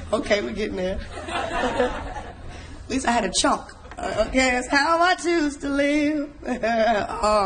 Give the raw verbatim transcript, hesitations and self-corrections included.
Okay, we're getting there. At least I had a chunk. Uh, okay, that's how I choose to live. Oh.